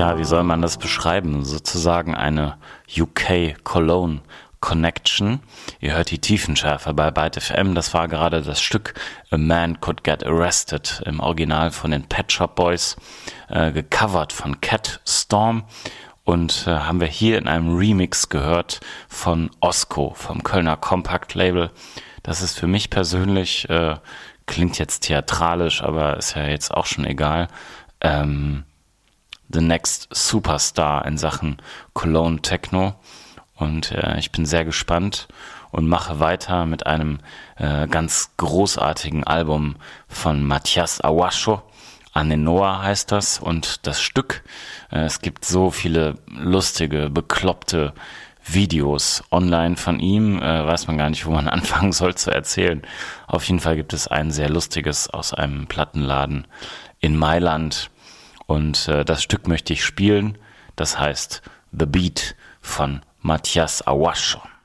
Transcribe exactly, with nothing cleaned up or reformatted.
Tja, wie soll man das beschreiben? Sozusagen eine U K-Cologne Connection. Ihr hört die Tiefenschärfe bei Byte F M. Das war gerade das Stück A Man Could Get Arrested, im Original von den Pet Shop Boys, äh, gecovert von Cat Storm. Und äh, haben wir hier in einem Remix gehört von Osko, vom Kölner Compact Label. Das ist für mich persönlich, äh, klingt jetzt theatralisch, aber ist ja jetzt auch schon egal, ähm, the next Superstar in Sachen Cologne Techno. Und äh, ich bin sehr gespannt und mache weiter mit einem äh, ganz großartigen Album von Mathias Awasho. Anenoa heißt das. Und das Stück, äh, es gibt so viele lustige, bekloppte Videos online von ihm. Äh, weiß man gar nicht, wo man anfangen soll zu erzählen. Auf jeden Fall gibt es ein sehr lustiges aus einem Plattenladen in Mailand. Und äh, das Stück möchte ich spielen. Das heißt The Beat von Mathias Awasho.